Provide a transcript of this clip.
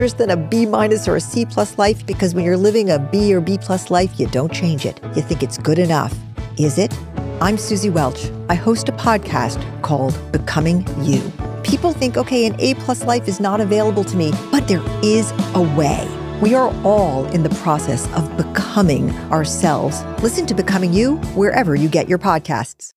than a B minus or a C plus life, because when you're living a B or B plus life, you don't change it. You think it's good enough. Is it? I'm Susie Welch. I host a podcast called Becoming You. People think, okay, an A plus life is not available to me, but there is a way. We are all in the process of becoming ourselves. Listen to Becoming You wherever you get your podcasts.